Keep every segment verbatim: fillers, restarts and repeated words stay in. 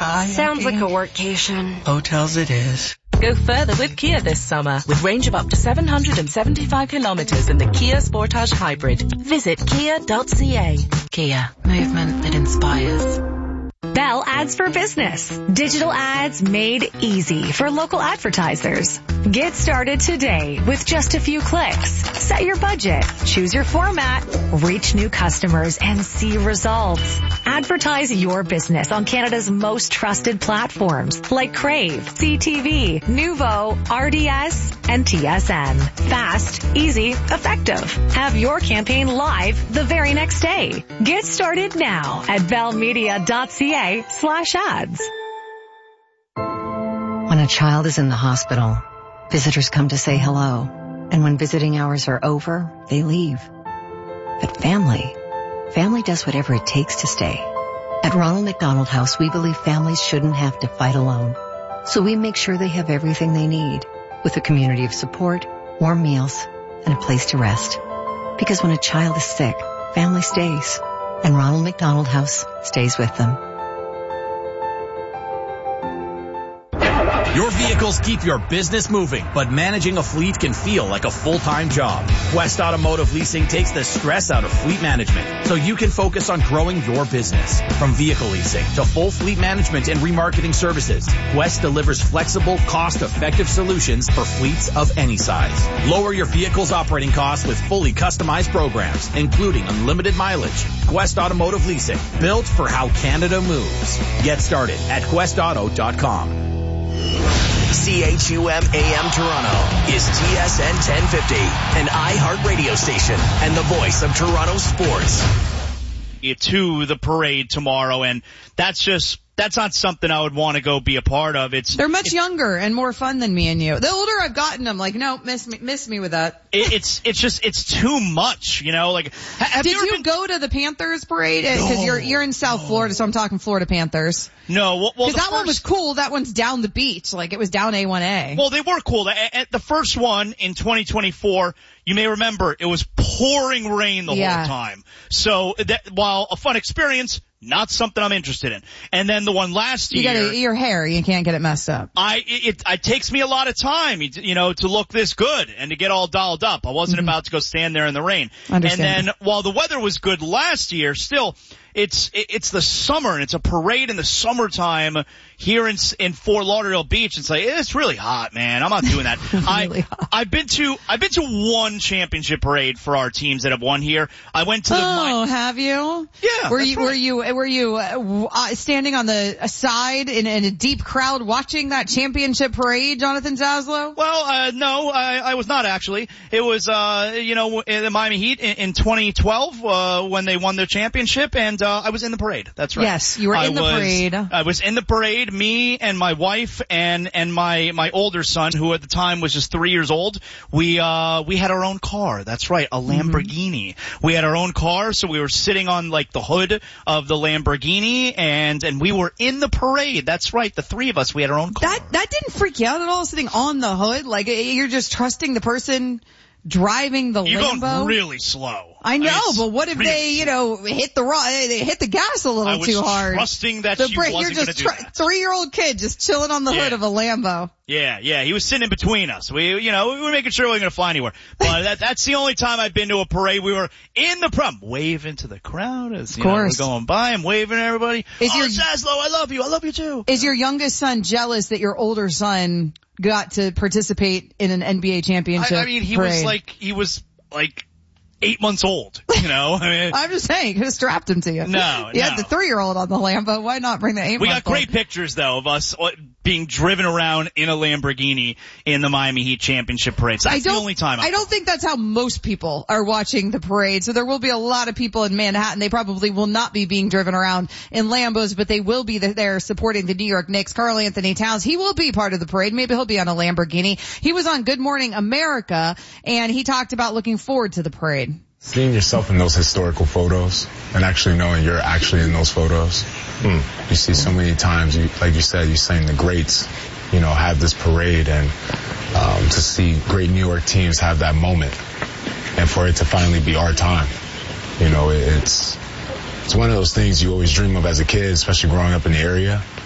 kayaking. Sounds like a workcation. Hotels it is. Go further with Kia this summer with range of up to seven hundred seventy-five kilometers in the Kia Sportage Hybrid. Visit kia dot c a. Kia, movement that inspires. Bell Ads for Business. Digital ads made easy for local advertisers. Get started today with just a few clicks. Set your budget, choose your format, reach new customers, and see results. Advertise your business on Canada's most trusted platforms like Crave, C T V, Nuvo, R D S, and T S N. Fast, easy, effective. Have your campaign live the very next day. Get started now at bellmedia dot c a slash ads. When a child is in the hospital, visitors come to say hello. And when visiting hours are over, they leave. But family, family does whatever it takes to stay. At Ronald McDonald House, we believe families shouldn't have to fight alone. So we make sure they have everything they need, with a community of support, warm meals, and a place to rest. Because when a child is sick, family stays. And Ronald McDonald House stays with them. Your vehicles keep your business moving, but managing a fleet can feel like a full-time job. Quest Automotive Leasing takes the stress out of fleet management so you can focus on growing your business. From vehicle leasing to full fleet management and remarketing services, Quest delivers flexible, cost-effective solutions for fleets of any size. Lower your vehicle's operating costs with fully customized programs, including unlimited mileage. Quest Automotive Leasing, built for how Canada moves. Get started at quest auto dot com. C H U M A M Toronto is T S N ten fifty, an iHeart radio station and the voice of Toronto sports. To the parade tomorrow, and that's just that's not something I would want to go be a part of. It's they're much it's, younger and more fun than me and you. The older I've gotten, I'm like, no, miss me, miss me with that. It, it's it's just it's too much, you know. Like, have did you, you been... go to the Panthers parade? Because no, you're you're in South no. Florida, so I'm talking Florida Panthers. No, well, well because that first... one was cool. That one's down the beach, like it was down A one A. Well, they were cool. At the first one in twenty twenty-four, you may remember it was pouring rain the yeah. whole time. So that, while a fun experience, not something I'm interested in. And then the one last you year. You got your hair. You can't get it messed up. I, it, it takes me a lot of time, you know, to look this good and to get all dolled up. I wasn't mm-hmm. about to go stand there in the rain. And then while the weather was good last year, still, it's, it's the summer and it's a parade in the summertime here in, in Fort Lauderdale Beach. It's like, it's really hot, man. I'm not doing that. really I, hot. I've been to, I've been to one championship parade for our teams that have won here. I went to the, Oh, mi- have you? Yeah. Were you, right. were you, were you, uh, standing on the side in, in a deep crowd watching that championship parade, Jonathan Zaslow? Well, uh, no, I, I was not actually. It was, uh, you know, in the Miami Heat in, in twenty twelve, uh, when they won their championship, and, uh, I was in the parade. That's right. Yes, you were I in the was, parade. I was in the parade, me and my wife and, and my, my older son, who at the time was just three years old. We, uh, we had our own car. That's right, a Lamborghini. Mm-hmm. We had our own car, so we were sitting on, like, the hood of the Lamborghini, and, and we were in the parade. That's right, the three of us, we had our own car. That, that didn't freak you out at all, sitting on the hood? Like, you're just trusting the person driving the You're Lambo? You're going really slow. I know, I mean, but what if really they, you know, hit the ro- they hit the gas a little too hard? I was trusting that the she bra- wasn't You're just going to do that. Three-year-old kid just chilling on the yeah. hood of a Lambo. Yeah, yeah, he was sitting in between us. We, you know, we were making sure we weren't going to fly anywhere. But that, that's the only time I've been to a parade. We were in the prom, waving to the crowd as, you of course. know, we're going by. I'm waving at everybody. Is oh, your, Zaslow, I love you. I love you too. Is your youngest son jealous that your older son got to participate in an N B A championship I, I mean, he parade? was like, he was like eight months old, you know. I mean, I'm just saying, could have strapped him to you. No, You no. had the three-year-old on the Lambo. Why not bring the eight-month-old? We got great pictures, though, of us being driven around in a Lamborghini in the Miami Heat championship parade. So that's the only time. I don't think that's how most people are watching the parade. So there will be a lot of people in Manhattan. They probably will not be being driven around in Lambos, but they will be there supporting the New York Knicks. Karl Anthony Towns, he will be part of the parade. Maybe he'll be on a Lamborghini. He was on Good Morning America, and he talked about looking forward to the parade. Seeing yourself in those historical photos and actually knowing you're actually in those photos. Mm. You see so many times, you, like you said, you're saying the greats, you know, have this parade, and um, to see great New York teams have that moment and for it to finally be our time. You know, it, it's, it's one of those things you always dream of as a kid, especially growing up in the area.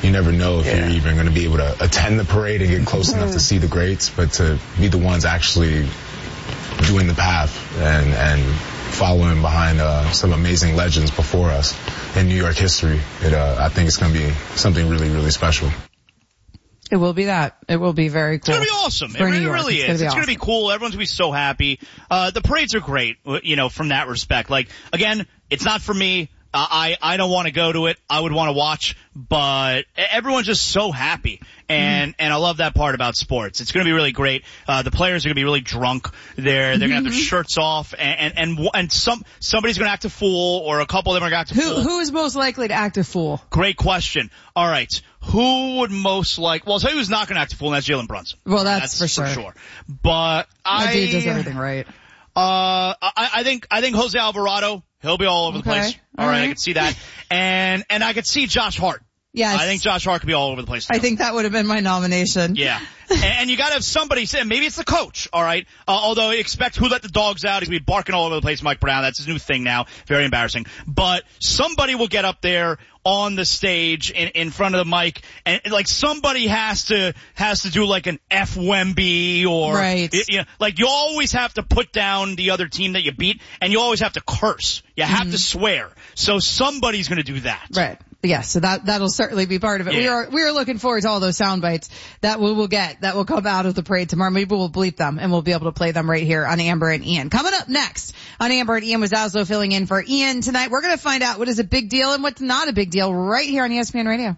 you never know if yeah. you're even going to be able to attend the parade and get close enough to see the greats, but to be the ones actually doing the path and, and following behind uh, some amazing legends before us in New York history, it, uh, I think it's going to be something really, really special. It will be that. It will be very cool. It's going to be awesome. It really, really is. It's, it's going to be cool. Everyone's going to be so happy. Uh, the parades are great, you know, from that respect. Like, again, it's not for me. Uh, I, I don't want to go to it. I would want to watch, but everyone's just so happy. And, mm-hmm. and I love that part about sports. It's going to be really great. Uh, the players are going to be really drunk. They're, they're going to have their shirts off, and, and, and, and some, somebody's going to act a fool, or a couple of them are going to act a who, fool. Who is most likely to act a fool? Great question. All right. Who would most like, well, I'll tell you who's not going to act a fool, and that's Jalen Brunson. Well, that's, that's for, for sure. sure. But I, that dude does everything right. Uh, I, I think, I think Jose Alvarado, he'll be all over okay. the place. All, all right, right, I can see that. And, and I could see Josh Hart. Yes. I think Josh Hart could be all over the place too. I think that would have been my nomination. Yeah. and, and you gotta have somebody say, maybe it's the coach, alright? Uh, although expect Who Let the Dogs Out. He's gonna be barking all over the place, Mike Brown. That's his new thing now. Very embarrassing. But somebody will get up there on the stage in, in front of the mic, and like somebody has to, has to do like an F Wemby or, right. you know, like you always have to put down the other team that you beat, and you always have to curse. You have mm-hmm. to swear. So somebody's gonna do that. Right. Yeah, so that, that'll certainly be part of it. Yeah. We are, we are looking forward to all those sound bites that we will get, that will come out of the parade tomorrow. Maybe we'll bleep them and we'll be able to play them right here on Amber and Ian. Coming up next on Amber and Ian, was Zaslow filling in for Ian tonight. We're going to find out what is a big deal and what's not a big deal right here on E S P N Radio.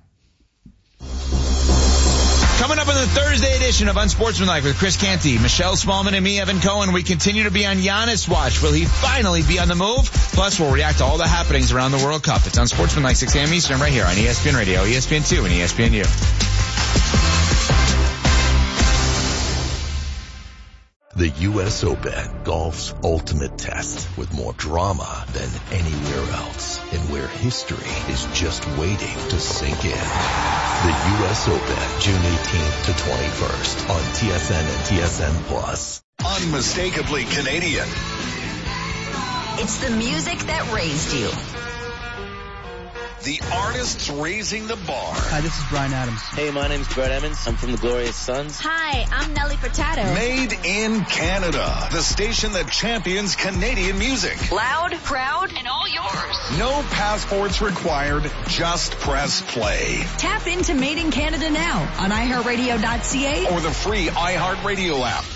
Coming up in the Thursday edition of Unsportsmanlike with Chris Canty, Michelle Smallman, and me, Evan Cohen, we continue to be on Giannis watch. Will he finally be on the move? Plus, we'll react to all the happenings around the World Cup. It's Unsportsmanlike, six a.m. Eastern, right here on E S P N Radio, E S P N two, and E S P N U. The U S Open, golf's ultimate test, with more drama than anywhere else, and where history is just waiting to sink in. The U S Open, June eighteenth to twenty-first on T S N and T S N Plus. Unmistakably Canadian. It's the music that raised you. The artists raising the bar. Hi, this is Bryan Adams. Hey, my name's Brett Emmons. I'm from the Glorious Sons. Hi, I'm Nelly Furtado. Made in Canada. The station that champions Canadian music. Loud, proud, and all yours. No passports required. Just press play. Tap into Made in Canada now on i heart radio dot c a or the free iHeartRadio app.